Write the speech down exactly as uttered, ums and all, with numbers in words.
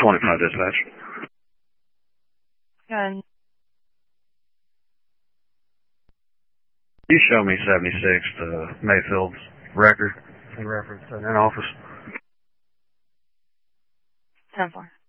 twenty-five dispatch. Good. You show me seventy-six to Mayfield's record in reference to an office. ten four.